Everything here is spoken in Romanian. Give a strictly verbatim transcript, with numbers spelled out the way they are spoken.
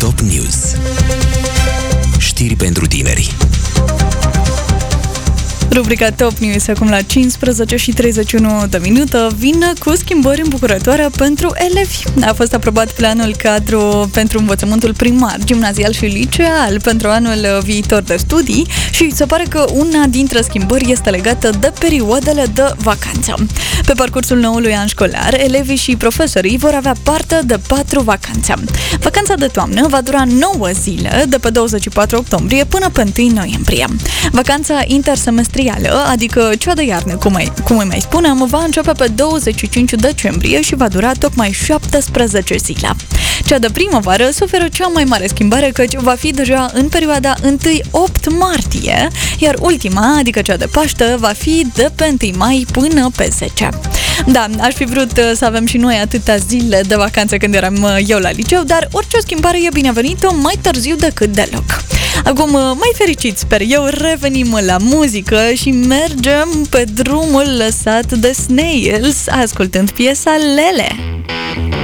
Top News. Știri pentru tineri. Rubrica Top News acum la cincisprezece și treizeci și unu de minute vine cu schimbări îmbucurătoare pentru elevi. A fost aprobat planul cadru pentru învățământul primar, gimnazial și liceal pentru anul viitor de studii și se pare că una dintre schimbări este legată de perioadele de vacanță. Pe parcursul noului an școlar, elevii și profesorii vor avea parte de patru vacanțe. Vacanța de toamnă va dura nouă zile, de pe douăzeci și patru octombrie până pe întâi noiembrie. Vacanța intersemestrială, adică cea de iarnă, cum, mai, cum îi mai spunem, va începe pe douăzeci și cinci decembrie și va dura tocmai șaptesprezece zile. Cea de primăvară suferă cea mai mare schimbare, căci va fi deja în perioada întâi opt martie, iar ultima, adică cea de Paște, va fi de pe întâi mai până pe zece. Da, aș fi vrut să avem și noi atâtea zile de vacanță când eram eu la liceu, dar orice schimbare e binevenită mai târziu decât deloc. Acum, mai fericit, sper eu, revenim la muzică și mergem pe drumul lăsat de Snails, ascultând piesa Lele.